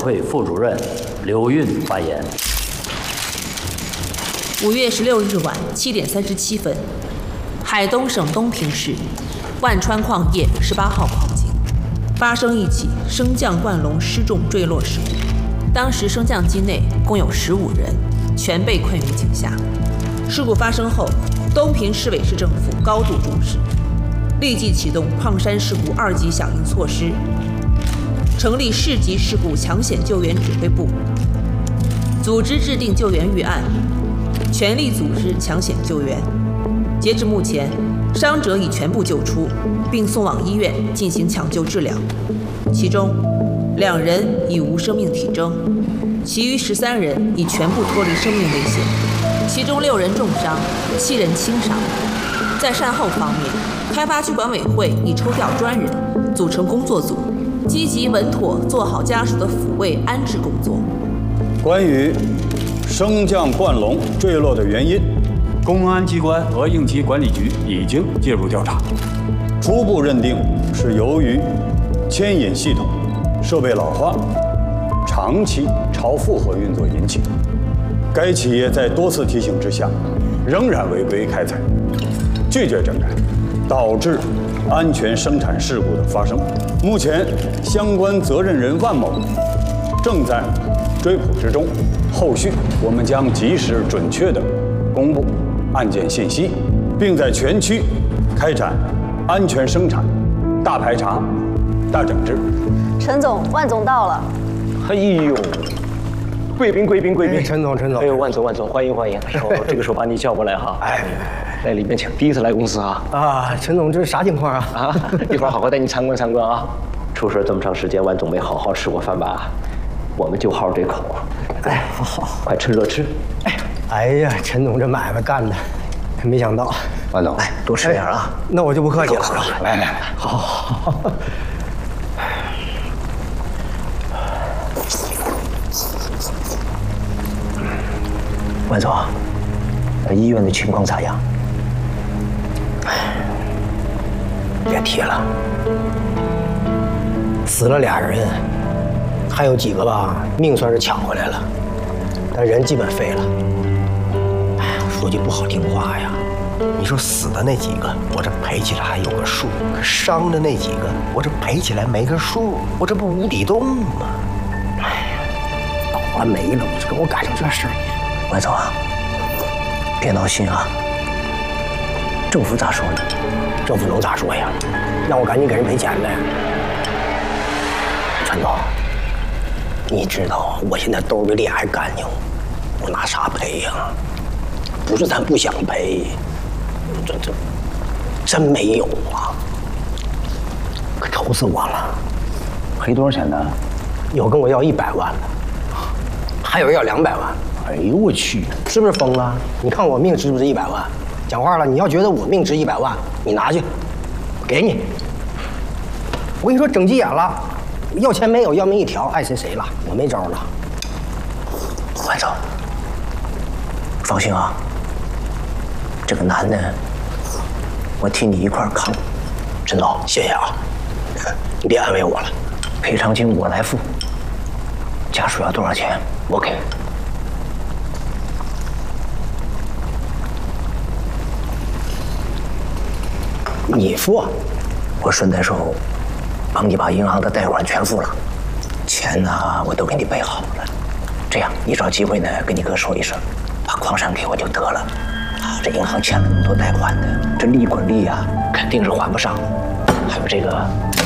会副主任刘运发言。 5月16日晚7点37分，海东省东平市万川矿业18号矿井发生一起升降灌笼失重坠落事故。当时升降机内共有15人，全被困于井下。事故发生后，东平市委市政府高度重视，立即启动矿山事故2级响应措施，成立市级事故抢险救援指挥部，组织制定救援预案，全力组织抢险救援。截至目前，伤者已全部救出，并送往医院进行抢救治疗。其中2人已无生命体征，其余13人已全部脱离生命危险，其中6人重伤，7人轻伤。在善后方面，开发区管委会已抽调专人，组成工作组，积极稳妥做好家属的抚慰安置工作。 关于升降灌笼坠落的原因， 公安机关和应急管理局已经介入调查， 初步认定是由于牵引系统设备老化、长期超负荷运作引起。该企业在多次提醒之下，仍然违规开采，拒绝整改，导致安全生产事故的发生。目前，相关责任人万某正在追捕之中，后续我们将及时准确地公布案件信息，并在全区开展安全生产大排查、大整治。 陈总，万总到了。 哎呦，贵宾！ 陈总。 哎呦，万总，欢迎！哎呦，这个时候把你叫过来哈。哎，来里面请，第一次来公司啊。 啊，陈总，这是啥情况啊？ 啊，一会儿好好带你参观啊。出事这么长时间，万总没好好吃过饭吧？我们就好这口。 哎，好， 快趁热吃。 哎呀，陈总这买卖干的，没想到。 万总，来多吃点啊。 那我就不客气了。 来， 好。 万总，医院的情况咋样？ 别提了，死了2人，还有几个吧，命算是抢回来了，但人基本废了。哎呀，说句不好听话呀，你说死的那几个，我这赔起来还有个数；伤的那几个，我这赔起来没个数，我这不无底洞吗？哎呀，倒了霉了，我这给我赶上这事儿。 万总啊，别闹心啊！政府咋说呢？ 政府能咋说呀？让我赶紧给人赔钱呗。陈总，你知道我现在兜里脸还干净，我拿啥赔呀？不是咱不想赔，这真没有啊！可愁死我了。 赔多少钱呢？ 有跟我要100万的，还有人要200万。 哎呦我去， 是不是疯了？你看我命值不值100万？讲话了，你要觉得我命值100万，你拿去，给你。我跟你说，整急眼了，要钱没有，要命一条，爱谁谁了，我没招了。 万总，放心啊，这个男的，我替你一块儿扛。 陈总，谢谢啊，你别安慰我了， 赔偿金我来付，家属要多少钱我给。 你付啊？ 我顺带手帮你把银行的贷款全付了，钱呢我都给你备好了。这样，你找机会呢跟你哥说一声，把矿山给我就得了。啊，这银行欠了那么多贷款的，这利滚利啊，肯定是还不上。还有这个